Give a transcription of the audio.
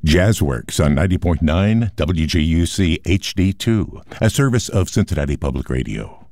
Jazzworks on 90.9 WJUC HD2, a service of Cincinnati Public Radio.